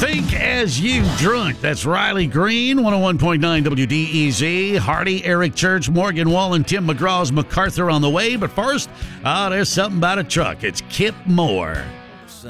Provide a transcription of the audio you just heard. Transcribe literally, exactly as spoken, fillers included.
Think as you drunk. That's Riley Green, one oh one point nine W D E Z. Hardy, Eric Church, Morgan Wall, and Tim McGraw's MacArthur on the way. But first, oh, there's something about a truck. It's Kip Moore.